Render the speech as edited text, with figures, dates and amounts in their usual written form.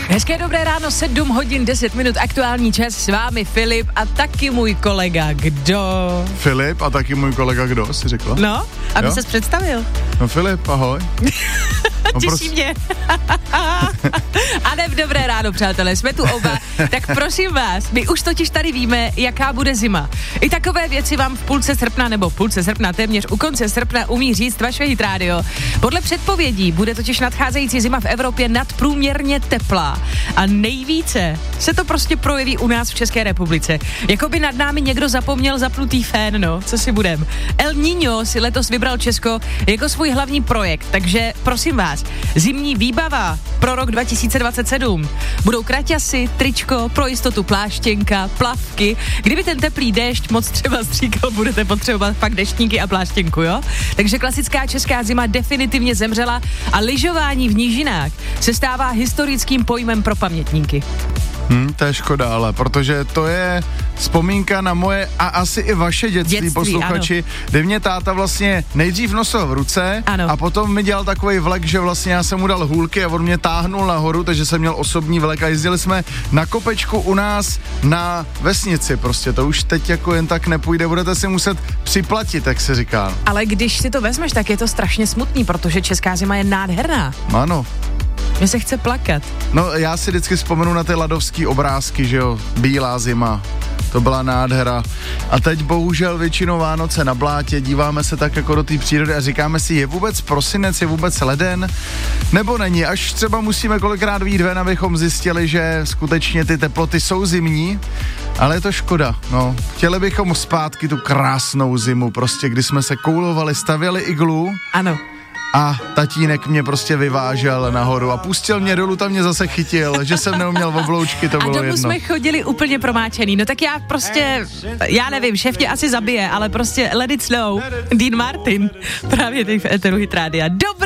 Hezké dobré ráno, 7 hodin 10 minut, aktuální čas, s vámi Filip a taky můj kolega, kdo? Filip a taky můj kolega, kdo, jsi řekla? No, aby ses představil. No Filip, ahoj. Těší mě. A ne v dobré ráno, přátelé, jsme tu oba. Tak prosím vás, my už totiž tady víme, jaká bude zima. I takové věci vám v půlce srpna, téměř u konce srpna umí říct vaše Hit Radio. Podle předpovědí bude totiž nadcházející zima v Evropě nadprůměrně teplá. A nejvíce se to prostě projeví u nás v České republice. Jakoby nad námi někdo zapomněl zapnutý fén, no, co si budem. El Niño si letos vybral Česko jako svůj hlavní projekt, takže prosím vás, zimní výbava pro rok 2027. Budou kraťasy, tričko, pro jistotu pláštěnka, plavky. Kdyby ten teplý déšť moc třeba stříkal, budete potřebovat fakt deštníky a pláštěnku, jo? Takže klasická česká zima definitivně zemřela a lyžování v nížinách se stává historickým pojmem pro pamětníky. To je škoda, ale protože to je vzpomínka na moje a asi i vaše dětství posluchači, kde mě táta vlastně nejdřív nosil v ruce a potom mi dělal takovej vlek, že vlastně já jsem mu dal hůlky a on mě táhnul nahoru, takže jsem měl osobní vlek a jezdili jsme na kopečku u nás na vesnici prostě, to už teď jako jen tak nepůjde, budete si muset připlatit, jak se říká. Ale když si to vezmeš, tak je to strašně smutný, protože česká zima je nádherná. Ano. Mně se chce plakat. No, já si vždycky vzpomenu na ty ladovský obrázky, že jo, bílá zima, to byla nádhera. A teď bohužel většinou Vánoce na blátě, díváme se tak jako do té přírody a říkáme si, je vůbec prosinec, je vůbec leden, nebo není, až třeba musíme kolikrát vyjít ven, abychom zjistili, že skutečně ty teploty jsou zimní, ale je to škoda, no. Chtěli bychom zpátky tu krásnou zimu, prostě, kdy jsme se koulovali, stavěli iglu. Ano. A tatínek mě prostě vyvážel nahoru a pustil mě dolů, tam mě zase chytil, že jsem neuměl obloučky, to bylo jedno. A domů jsme chodili úplně promáčený, no tak já nevím, šéf mě asi zabije, ale prostě let it slow, Dean Martin, právě teď v éteru Hit Rádia. Dobré